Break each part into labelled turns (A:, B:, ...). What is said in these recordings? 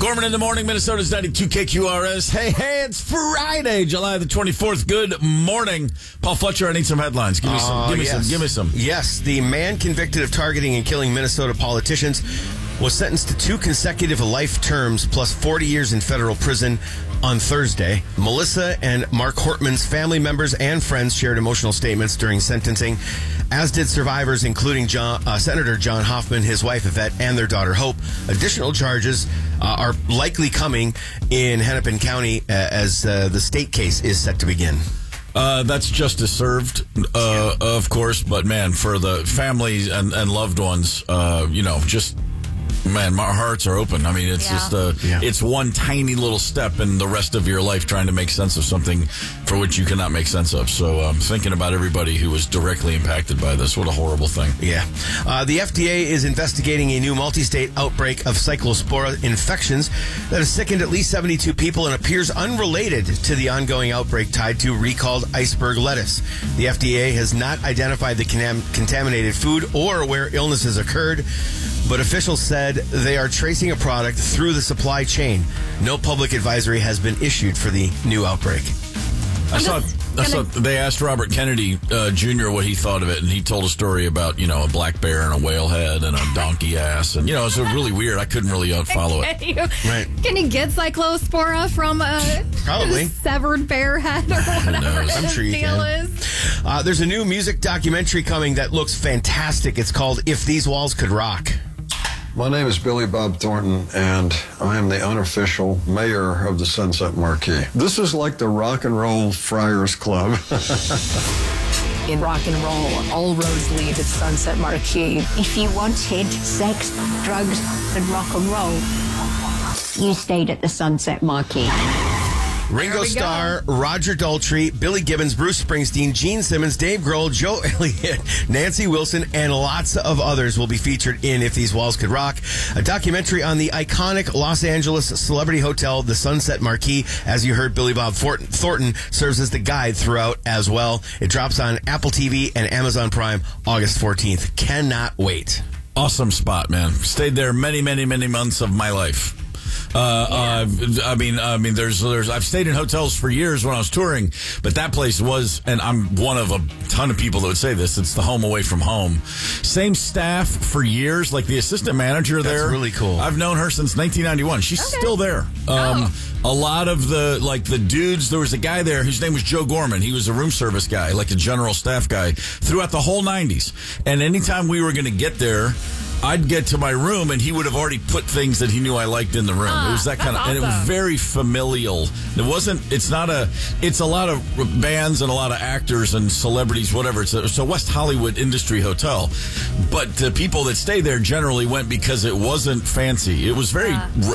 A: Gorman in the morning, Minnesota's 92 KQRS. Hey, it's Friday, July the 24th. Good morning. Paul Fletcher, I need some headlines. Give me some.
B: Yes, the man convicted of targeting and killing Minnesota politicians was sentenced to 2 consecutive life terms plus 40 years in federal prison on Thursday. Melissa and Mark Hortman's family members and friends shared emotional statements during sentencing, as did survivors, including Senator John Hoffman, his wife Yvette, and their daughter Hope. Additional charges are likely coming in Hennepin County as the state case is set to begin.
A: That's justice served, of course, but man, for the families and loved ones, man, my hearts are open. I mean, it's it's one tiny little step in the rest of your life trying to make sense of something for which you cannot make sense of. So I'm thinking about everybody who was directly impacted by this. What a horrible thing.
B: Yeah. The FDA is investigating a new multi-state outbreak of cyclospora infections that has sickened at least 72 people and appears unrelated to the ongoing outbreak tied to recalled iceberg lettuce. The FDA has not identified the contaminated food or where illnesses occurred, but officials said they are tracing a product through the supply chain. No public advisory has been issued for the new outbreak.
A: I saw they asked Robert Kennedy Jr. what he thought of it, and he told a story about, a black bear and a whale head and a donkey ass. And, it's really weird. I couldn't really follow it.
B: Right.
C: Can you get cyclospora from a
B: Probably
C: severed bear head or whatever
B: I'm sure you
C: deal
B: can.
C: is?
B: There's a new music documentary coming that looks fantastic. It's called If These Walls Could Rock.
D: My name is Billy Bob Thornton, and I am the unofficial mayor of the Sunset Marquee. This is like the Rock and Roll Friars Club.
E: In rock and roll, all roads lead to Sunset Marquee.
F: If you wanted sex, drugs, and rock and roll, you stayed at the Sunset Marquee.
B: Ringo Starr, Roger Daltrey, Billy Gibbons, Bruce Springsteen, Gene Simmons, Dave Grohl, Joe Elliott, Nancy Wilson, and lots of others will be featured in If These Walls Could Rock, a documentary on the iconic Los Angeles celebrity hotel, the Sunset Marquee. As you heard, Billy Bob Thornton serves as the guide throughout as well. It drops on Apple TV and Amazon Prime August 14th. Cannot wait.
A: Awesome spot, man. Stayed there many, many, many months of my life. I've stayed in hotels for years when I was touring, but that place was, and I'm one of a ton of people that would say this, it's the home away from home. Same staff for years, like the assistant manager there.
B: That's really cool.
A: I've known her since 1991. She's still there. A lot of the dudes, there was a guy there whose name was Joe Gorman. He was a room service guy, like a general staff guy throughout the whole 90s. And anytime we were going to get there, I'd get to my room, and he would have already put things that he knew I liked in the room. It was that kind of,
C: awesome.
A: and it was very familial. It's a lot of bands and a lot of actors and celebrities, whatever. It's a West Hollywood industry hotel. But the people that stay there generally went because it wasn't fancy. It was very,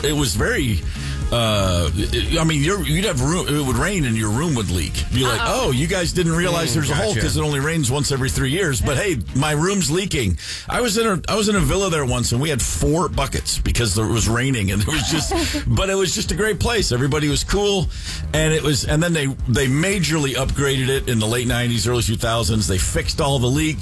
A: you'd have room, it would rain and your room would leak. You'd be like, oh, you guys didn't realize there's a hole because it only rains once every 3 years. But hey, my room's leaking. I was in a villa there once, and we had 4 buckets because it was raining, and but it was just a great place. Everybody was cool, and then they majorly upgraded it in the late 90s, early 2000s. They fixed all the leaks.